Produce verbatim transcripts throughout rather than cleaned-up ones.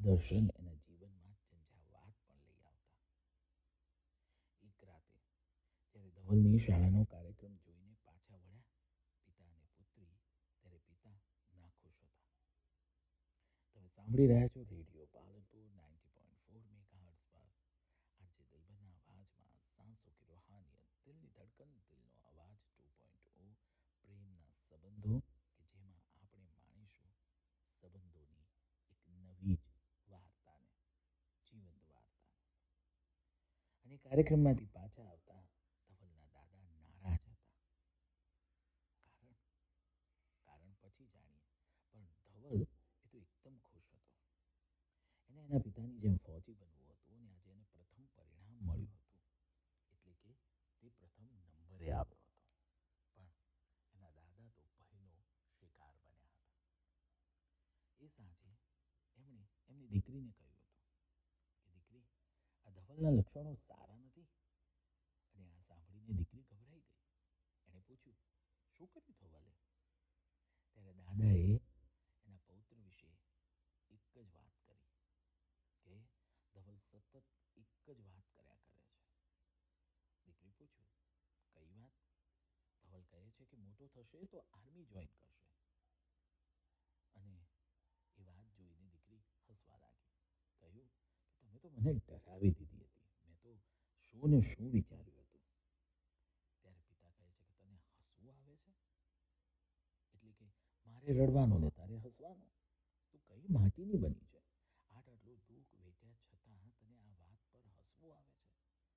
દર્શન એના જીવનમાં ઝંઝાવાત પણ લઈ આવતા. એક રાતે જ્યારે ધવલની શાળાનો કાર્યક્રમ જોઈને પાછા વળ્યા પિતા અને પુત્રી, ત્યારે પિતા નાખુશ હતા. તમે સાંભળી રહ્યા છો radio Palanpur ninety point four megahertz પર. આજે દિલભરના અવાજમાં સાંસો કી રૂહાનિયત, દિલની ધડકન, દિલનો અવાજ ટુ પોઈન્ટ ઓ, પ્રેમના સંબંધો કે જેમાં આપણે માણીશું સંબંધોની એક નવી જ વાર્તાને, જીવંત વાર્તાને. અને કાર્યક્રમમાંથી પાછા આવતા ધવલના દાદા નારાજ હતા. કારણ કારણ પછી જાણીએ, પણ ધવલ એ તો એકદમ ખુશ હતો. એને એના પિતાની જેમ ફૌજી બનવું હતું અને આજે એને પ્રથમ પરિણામ મળ્યું હતું. એટલે કે તે પ્રથમ નંબરે આવ્યો હતો. પણ એના દાદા તો ભયનો શિકાર બન્યા હતા. એ સાંજે એમણે એમની દીકરીને કહ્યું હતું કે દીકરી, આ ધવલના લક્ષણો સારા નથી. અને આ સાંભળીને દીકરી ગભરાઈ ગઈ. એણે પૂછ્યું, શું કર્યું ધવલે? ત્યારે દાદાએ એના પૌત્ર વિશે એક જ વાત કરી કે ધવલ સતત એક જ વાત કર્યા કરે છે. દીકરી પૂછ્યું, કઈ વાત? ધવલ કહે છે કે મોટો થશે તો આર્મી જોઈન કરશે. અને એ વાત જોઈને દીકરી હસવા લાગી. કહ્યું કે તમે તો મને ડરાવી દીધી હતી. મેં તો શું ને શું વિચાર્યું હતું. ત્યારે પિતા કહે છે કે તને હસવું આવે છે? એટલે કે મારે રડવાનું ને તારે હસવાનું? તું કઈ માટીની બની છે? આટ આટલું દુઃખ વેઠ્યા છતાં તને આ વાત પર હસવું આવે છે?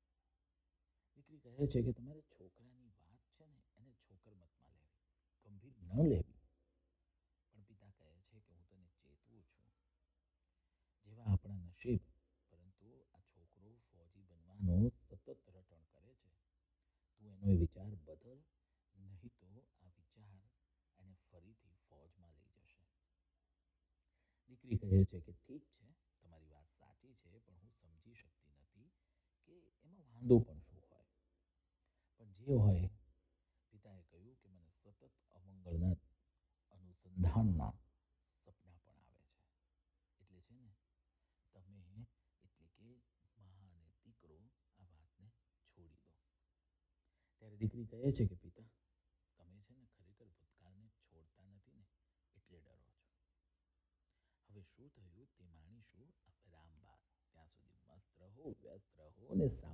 દીકરી કહે છે કે તમારે છોકરાની વાત છે ને એને છોકરમતમાં લેવી, ગંભીર ન લેવી. પણ પિતા કહે છે કે હું તને ચેતવું છું. જેવા આપણા નસીબ, પરંતુ આ છોકરો ફૌજી બનવાનો સતત રટણ કરે છે. તું એનો એ વિચાર બદલ, નહીં તો આ વિચાર એને ફરીથી ફૌજમાં લઈ જશે. દીકરી કહે છે કે ઠીક છે, તમારી વાત સાચી છે, પણ હું સમજી શકતી નથી કે એમાં વાંધો પણ શું હોય. પણ જે હોય, પિતાએ કહ્યું કે મને સતત અમંગળના અનુસંધાનના સપના પણ આવે છે. એટલે છે ને તમે એટલે કે મા અને દીકરો આ વાતને છોડી દો. ત્યારે દીકરી કહે છે કે પિતા, તમે છે ને ખરેખર ભૂતકાળને છોડતા નથી ને, એટલે ડરો છો. હવે શું થયું તે માણીશું આ વિરામ બાદ. ત્યાં સુધી મસ્ત રહો, વ્યસ્ત રહો અને